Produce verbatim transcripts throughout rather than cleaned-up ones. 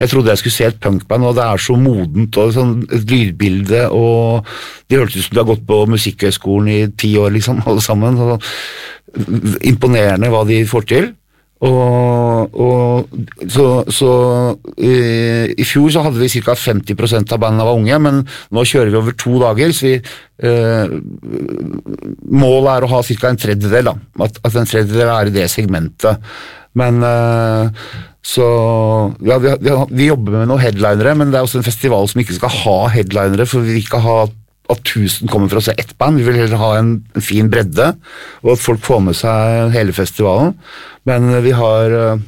Jeg trodde jeg skulle se et punkband, og det er så modent, og sånn et lydbilde, og de hørtes ut som de har gått på musikkhøyskolen i ti år, liksom, alle sammen. Så, imponerende hva de får til. Og, og så, så i, i fjor så hadde vi cirka femti prosent av bandene var unge, men nå kjører vi over to dager, så vi, eh, målet er å ha cirka en tredjedel, da, at, at en tredjedel er i det segmentet. Men eh, så ja, vi, vi, vi jobber med noen headlinere, men det er også en festival som ikke skal ha headlinere, for vi vil ikke ha at tusen kommer for å se ett band, vi vil heller ha en, en fin bredde, og at folk får med seg hele festivalen. Men vi har uh,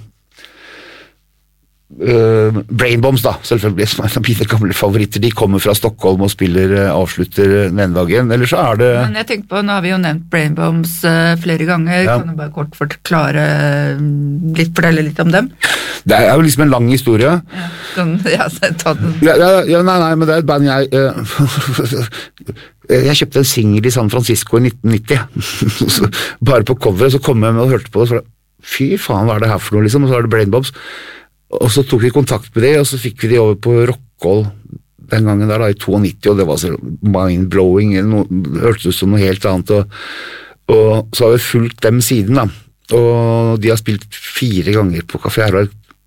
uh, Brainbombs da, selvfølgelig, som er mine gamle favoritter. De kommer fra Stockholm og spiller, uh, avslutter den dagen, eller så er det... Men jeg tenkte på, nå har vi jo nevnt Brainbombs uh, flere ganger, ja. Kan du bare kort forklare litt, fortelle litt om dem? Det er jo liksom en lang historie. Ja, sånn, ja, ta den. Ja, ja, ja, nei, nei, men det er et band jeg... Uh, jeg kjøpte en single i San Francisco i nitten nitti. Så, bare på coveret, så kom jeg med og hørte på det, så fy faen, hva er det her for noe, liksom? Og så var det Brainbombs. Og så tok vi kontakt med det, og så fikk vi de over på Rockall den gangen der da, i nittito, og det var så mind-blowing, det hørtes ut som noe helt annet, og, og så har vi fulgt dem siden da, og de har spilt fire ganger på Café Herberg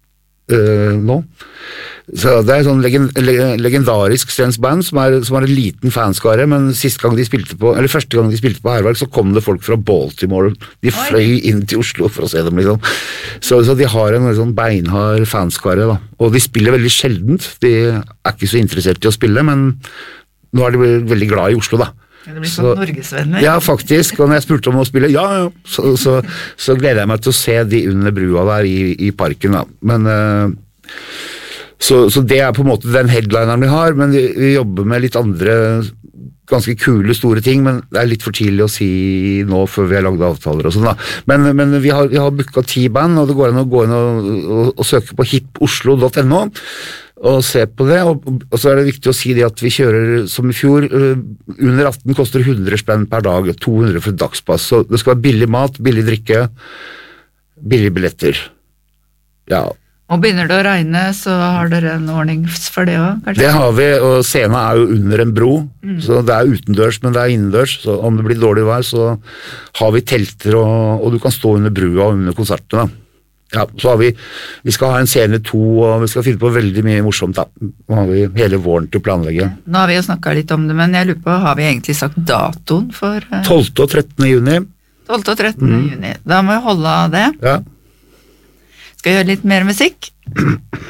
uh, nå. Så det er sånn legend, legendarisk svensk band som er, som er en liten fanskare, men siste gang de spilte på, eller første gang de spilte på Herberg, så kom det folk fra Baltimore, de fløy inn til Oslo for å se dem liksom. Så, så de har en sånn beinhard fanskare da, og de spiller veldig sjeldent, de er ikke så interessert i å spille, men nå er de veldig glad i Oslo da. Det blir sånn norgesvenner. Ja, faktisk, og når jeg spurte om å spille, ja, ja, så, så, så gleder jeg meg til å se de under brua der i, i parken da, men... Uh, Så, så det er på en måte den headlineren vi har, men vi, vi jobber med litt andre ganske kule, store ting, men det er litt for tidlig å si nå før vi har laget avtaler og sånn da. Men, men vi har, vi har booket ti band, og det går an å gå inn og, og, og søke på hip oslo punktum no og se på det, og, og så er det viktig å si det at vi kjører som i fjor, under atten koster hundre spenn per dag, to hundre for dagspass, så det skal være billig mat, billig drikke, billige billetter. Ja. Og begynner det å regne, så har dere en ordning for det også, kanskje? Det har vi, og scenen er jo under en bro, mm. så det er utendørs, men det er innendørs, så om det blir dårlig vær, så har vi telter, og, og du kan stå under brua og under konsertene. Ja, så har vi, vi skal ha en scene to, og vi skal finne på veldig mye morsomt da. Nå har vi hele våren til å planlegge. Nå har vi jo snakket litt om det, men jeg lurer på, har vi egentlig sagt datoen for... Uh... tolvte og trettende juni. tolvte og trettende juni, da må vi holde av det. Ja. Skal jeg gjøre litt mer musikk?